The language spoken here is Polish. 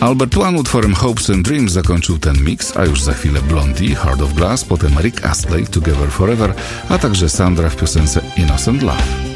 Albert One utworem Hopes and Dreams zakończył ten mix, a już za chwilę Blondie, Heart of Glass, potem Rick Astley, Together Forever, a także Sandra w piosence Innocent Love.